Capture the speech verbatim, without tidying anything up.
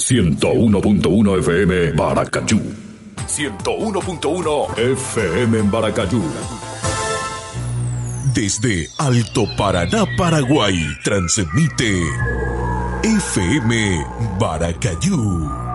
ciento uno punto uno F M Baracayú. ciento uno punto uno F M en Baracayú. Desde Alto Paraná, Paraguay, transmite F M Baracayú.